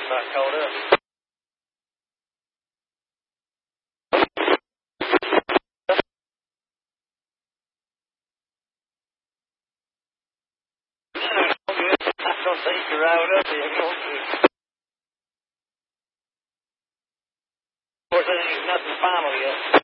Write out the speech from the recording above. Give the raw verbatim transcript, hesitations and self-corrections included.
not caught up. I don't think you're out up here. Of course, there ain't nothing final yet.